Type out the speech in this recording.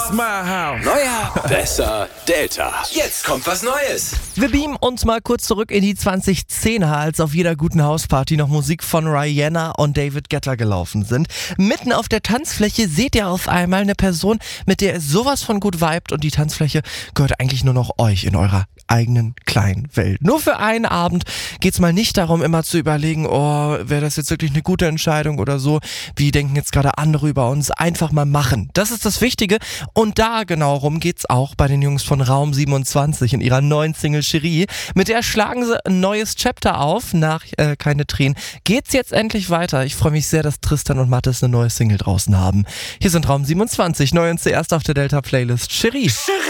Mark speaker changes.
Speaker 1: is my house.
Speaker 2: Neuer, besser, Delta. Jetzt kommt was Neues.
Speaker 3: Wir beamen uns mal kurz zurück in die 2010er, als auf jeder guten Hausparty noch Musik von Rihanna und David Guetta gelaufen sind. Mitten auf der Tanzfläche seht ihr auf einmal eine Person, mit der ihr sowas von gut vibet, und die Tanzfläche gehört eigentlich nur noch euch in eurer eigenen kleinen Welt. Nur für einen Abend geht's mal nicht darum, immer zu überlegen, oh, wäre das jetzt wirklich eine gute Entscheidung oder so, wie denken jetzt gerade andere über uns. Einfach mal machen. Das ist das Wichtige, und da genau rum geht's auch bei den Jungs von Raum 27 in ihrer neuen Single Cherie. Mit der schlagen sie ein neues Chapter auf. Nach Keine Tränen geht's jetzt endlich weiter. Ich freue mich sehr, dass Tristan und Mathis eine neue Single draußen haben. Hier sind Raum 27, neu und zuerst auf der Delta Playlist Cherie.